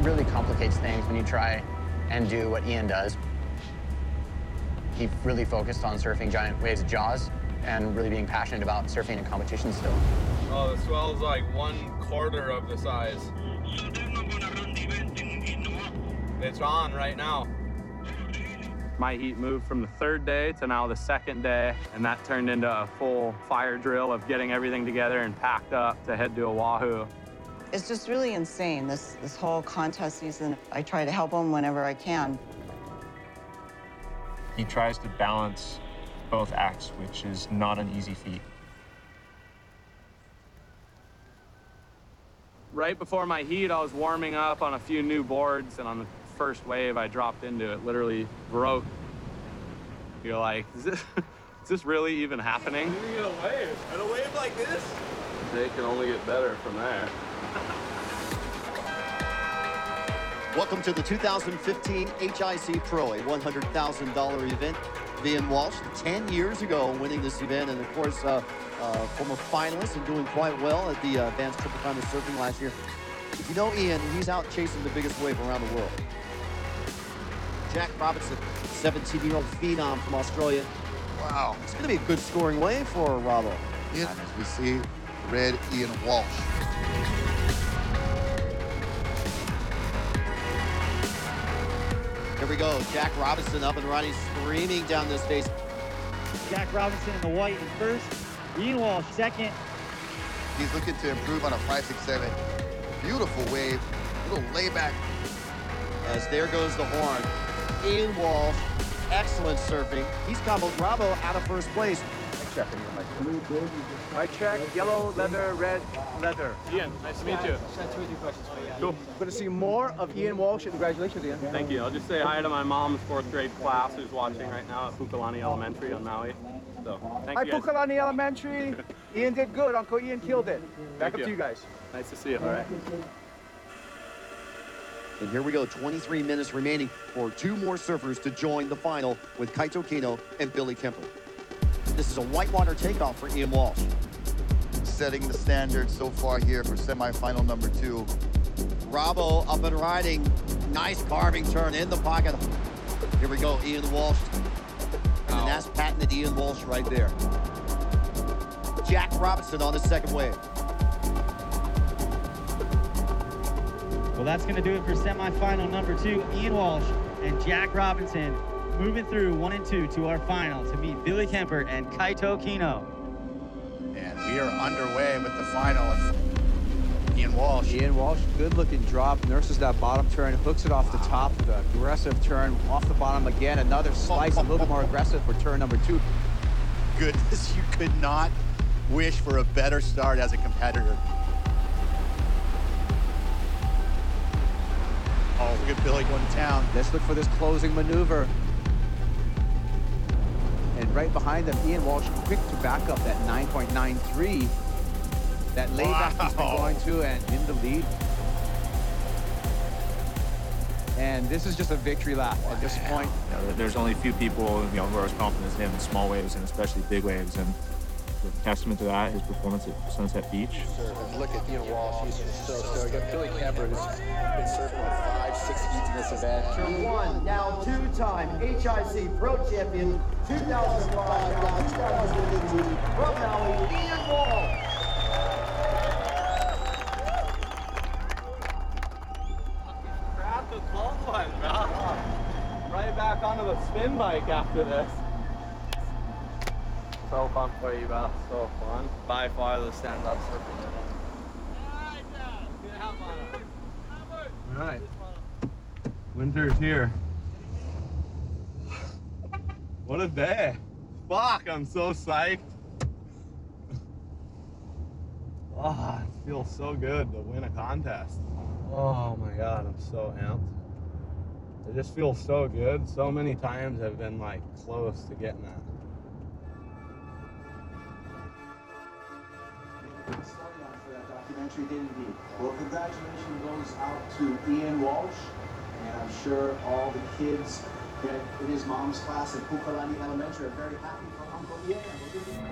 really complicates things when you try and do what Ian does. He really focused on surfing giant waves of Jaws and really being passionate about surfing in competition still. Oh, the swell's like 1/4 of the size. It's on right now. My heat moved from the 3rd day to now the 2nd day, and that turned into a full fire drill of getting everything together and packed up to head to Oahu. It's just really insane, this whole contest season. I try to help him whenever I can. He tries to balance both acts, which is not an easy feat. Right before my heat, I was warming up on a few new boards, and on the first wave I dropped into, it literally broke. You're like, is this really even happening? You get a wave, and a wave like this? They can only get better from there. Welcome to the 2015 HIC Pro, a $100,000 event. Ian Walsh, 10 years ago, winning this event, and of course, former finalist and doing quite well at the Advanced Triple Crown of Surfing last year. If you know Ian, he's out chasing the biggest wave around the world. Jack Robinson, 17-year-old phenom from Australia. Wow. It's going to be a good scoring wave for Robbo. As we see, red Ian Walsh. Here we go, Jack Robinson up and running, screaming down this face. Jack Robinson in the white in first, Ian Walsh second. He's looking to improve on a 5.67. Beautiful wave, little layback. As there goes the horn. Ian Walsh, excellent surfing. He's comboed Robbo out of first place. White check, yellow leather, red leather. Ian, nice to meet you. Cool. Going to see more of Ian Walsh, and congratulations, Ian. Thank you. I'll just say hi to my mom's 4th grade class who's watching right now at Pukalani Elementary on Maui. So, thank Hi, you guys. Pukalani Elementary. Ian did good. Uncle Ian killed it. Back up you. to you guys. Nice to see you. All right. And here we go, 23 minutes remaining for 2 more surfers to join the final with Kaito Kino and Billy Kemper. This is a whitewater takeoff for Ian Walsh. Setting the standard so far here for semifinal number 2. Robbo up and riding. Nice carving turn in the pocket. Here we go, Ian Walsh. And that's patented Ian Walsh right there. Jack Robinson on the 2nd wave. Well, that's going to do it for semifinal number 2. Ian Walsh and Jack Robinson moving through 1 and 2 to our final to meet Billy Kemper and Kaito Kino. And we are underway with the final of Ian Walsh. Ian Walsh, good-looking drop, nurses that bottom turn, hooks it off the top, the aggressive turn, off the bottom again, another slice, a little bit more aggressive for turn number 2. Goodness, you could not wish for a better start as a competitor. Oh, look at Billy going to town. Let's look for this closing maneuver. And right behind them, Ian Walsh quick to back up that 9.93. That layback he's been going to and in the lead. And this is just a victory lap at this point. You know, there's only a few people, who are as confident as him in small waves and especially big waves. And a testament to that, his performance at Sunset Beach. Look at Ian Walsh, he's just so good. You got Billy Kemper, who's been surfing with 5-6 heats in this event. Turn 1, now 2-time HIC Pro Champion, 2005-2018, from Maui, Ian Walsh. That's a close one, man. Right back onto the spin bike after this. So fun for you, man. So fun. By far the stand-up surfing. All right. Winter's here. What a day. Fuck, I'm so psyched. Oh, it feels so good to win a contest. Oh my God, I'm so amped. It just feels so good. So many times I've been like close to getting that. Starting off for that documentary did indeed. Well, congratulations goes out to Ian Walsh, and I'm sure all the kids in his mom's class at Pukalani Elementary are very happy for Uncle Ian.